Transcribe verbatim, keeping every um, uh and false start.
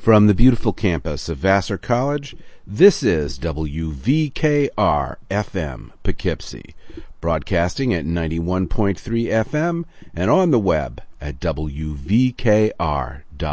From the beautiful campus of Vassar College, this is W V K R F M Poughkeepsie, broadcasting at ninety-one point three F M and on the web at W V K R dot org.